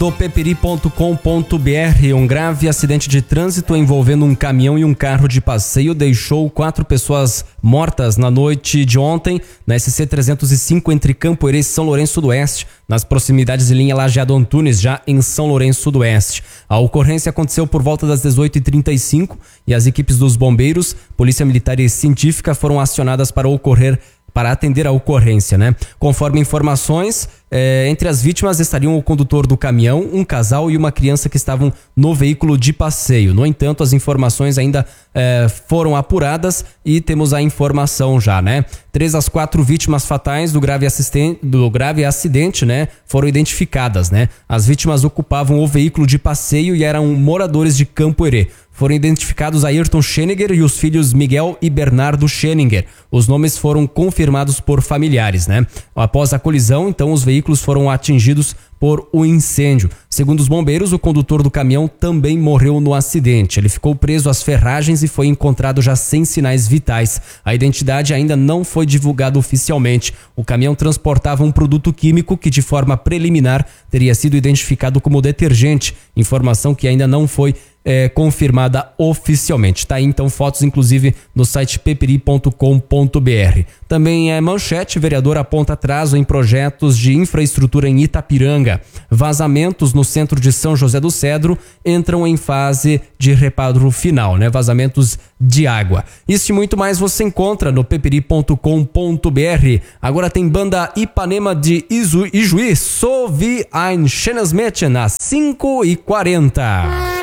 do peperi.com.br. Um grave acidente de trânsito envolvendo um caminhão e um carro de passeio deixou 4 pessoas mortas na noite de ontem na SC 305 entre Campoerê e São Lourenço do Oeste, nas proximidades de linha Lajeado Antunes, já em São Lourenço do Oeste. A ocorrência aconteceu por volta das 18h35 e as equipes dos bombeiros, Polícia Militar e Científica foram acionadas para atender a ocorrência, né? Conforme informações, entre as vítimas estariam o condutor do caminhão, um casal e uma criança que estavam no veículo de passeio. No entanto, as informações ainda foram apuradas e temos a informação já, né? 3 das 4 vítimas fatais do grave acidente, né, foram identificadas, né? As vítimas ocupavam o veículo de passeio e eram moradores de Campoerê. Foram identificados Ayrton Scheninger e os filhos Miguel e Bernardo Scheninger. Os nomes foram confirmados por familiares, né? Após a colisão, então, os veículos foram atingidos por um incêndio. Segundo os bombeiros, o condutor do caminhão também morreu no acidente. Ele ficou preso às ferragens e foi encontrado já sem sinais vitais. A identidade ainda não foi divulgada oficialmente. O caminhão transportava um produto químico que, de forma preliminar, teria sido identificado como detergente, informação que ainda não foi confirmada oficialmente. Tá aí então fotos inclusive no site peperi.com.br. Também manchete: vereador aponta atraso em projetos de infraestrutura em Itapiranga. Vazamentos no centro de São José do Cedro entram em fase de reparo final, né? Vazamentos de água. Isso e muito mais você encontra no peperi.com.br. Agora tem banda Ipanema de Ijuí, So wie ein schönes Mädchen, às 5h40.